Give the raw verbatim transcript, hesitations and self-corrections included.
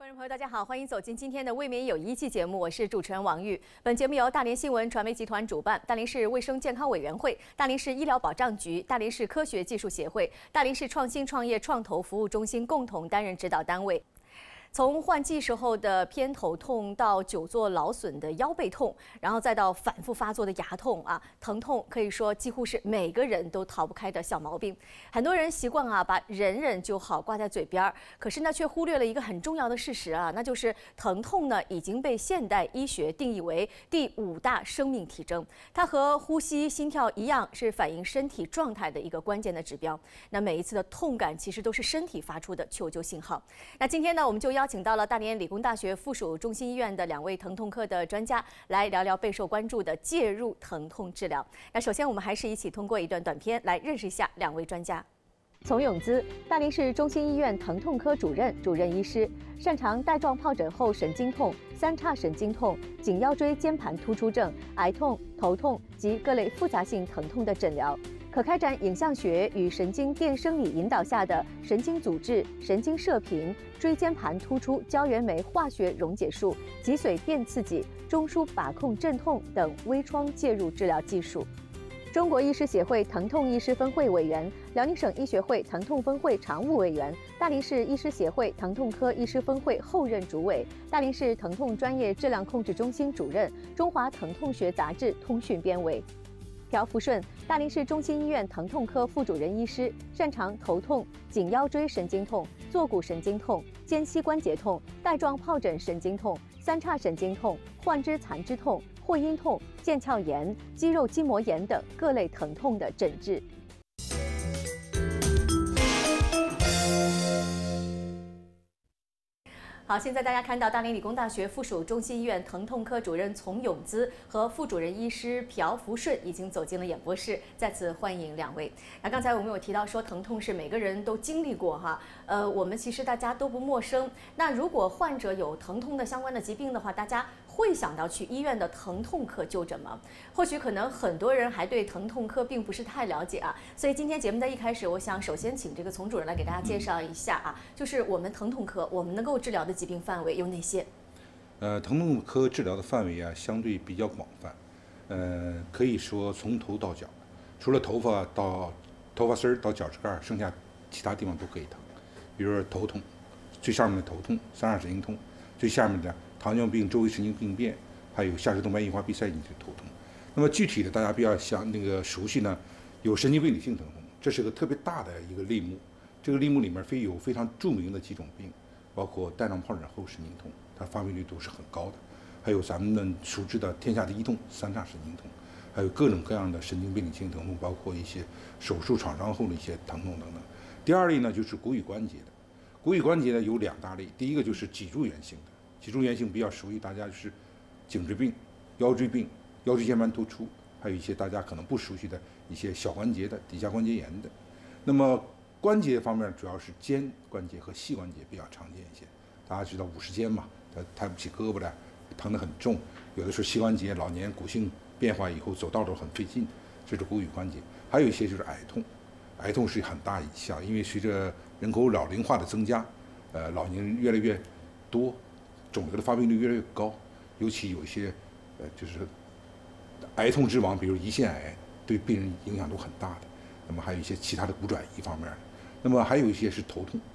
观众朋友，大家好，欢迎走进今天的《未免有一期节目，我是主持人王玉。本节目由大连新闻传媒集团主办，大连市卫生健康委员会、大连市医疗保障局、大连市科学技术协会、大连市创新创业创投服务中心共同担任指导单位。从换季时候的偏头痛，到久坐劳损的腰背痛，然后再到反复发作的牙痛啊，疼痛可以说几乎是每个人都逃不开的小毛病。很多人习惯啊把忍忍就好挂在嘴边儿，可是呢却忽略了一个很重要的事实啊，那就是疼痛呢已经被现代医学定义为第五大生命体征，它和呼吸、心跳一样，是反映身体状态的一个关键的指标。那每一次的痛感其实都是身体发出的求救信号。那今天呢，我们就邀请到了大连理工大学附属中心医院的两位疼痛科的专家，来聊聊备受关注的介入疼痛治疗。那首先，我们还是一起通过一段短片来认识一下两位专家。丛永姿，大连市中心医院疼痛科主任、主任医师，擅长带状疱疹后神经痛、三叉神经痛、颈腰椎间盘突出症、癌痛、头痛及各类复杂性疼痛的诊疗。可开展影像学与神经电生理引导下的神经阻滞、神经射频、椎间盘突出胶原酶化学溶解术、脊髓电刺激、中枢把控镇痛等微创介入治疗技术。中国医师协会疼痛医师分会委员，辽宁省医学会疼痛分会常务委员，大连市医师协会疼痛科医师分会后任主委，大连市疼痛专业质量控制中心主任，中华疼痛学杂志通讯编委。朴福顺，大连市中心医院疼痛科副主任医师，擅长头痛、颈腰椎神经痛、坐骨神经痛、肩膝关节痛、带状疱疹神经痛、三叉神经痛、患肢残肢痛、会阴痛、腱鞘炎、肌肉筋膜炎等各类疼痛的诊治。好，现在大家看到大连理工大学附属中心医院疼痛科主任丛永姿和副主任医师朴福顺已经走进了演播室，再次欢迎两位。那刚才我们有提到说，疼痛是每个人都经历过哈，呃，我们其实大家都不陌生。那如果患者有疼痛的相关的疾病的话，大家会想到去医院的疼痛科就诊吗？或许可能很多人还对疼痛科并不是太了解啊，所以今天节目的一开始，我想首先请这个丛主任来给大家介绍一下啊，就是我们疼痛科我们能够治疗的疾病范围有哪些？ 呃，疼痛科治疗的范围啊，相对比较广泛，呃，可以说从头到脚，除了头发到头发丝儿到脚趾盖，剩下其他地方都可以疼。比如说头痛，最上面的头痛，三叉神经痛，最下面的糖尿病周围神经病变，还有下肢动脉硬化闭塞引起的头痛。那么具体的大家比较想那个熟悉呢，有神经病理性疼痛，这是个特别大的一个类目。这个类目里面非有非常著名的几种病，包括带状疱疹后神经痛，它发病率都是很高的。还有咱们熟知的天下第一痛三叉神经痛，还有各种各样的神经病理性疼痛，包括一些手术创伤后的一些疼痛等等。第二类呢就是骨与关节的，骨与关节呢有两大类，第一个就是脊柱源性的，脊柱源性比较熟悉，大家就是颈椎病、腰椎病、腰椎间盘突出，还有一些大家可能不熟悉的一些小关节的底下关节炎的。那么关节方面主要是肩关节和膝关节比较常见一些，大家知道五十肩嘛，他抬不起胳膊来，疼得很重，有的时候膝关节老年骨性变化以后走道都很费劲，这是骨与关节。还有一些就是癌痛，癌痛是很大一项，因为随着人口老龄化的增加，呃，老年人越来越多，肿瘤的发病率越来越高，尤其有一些呃就是癌痛之王，比如胰腺癌，对病人影响都很大的。那么还有一些其他的骨转移方面的，那么还有一些是头痛，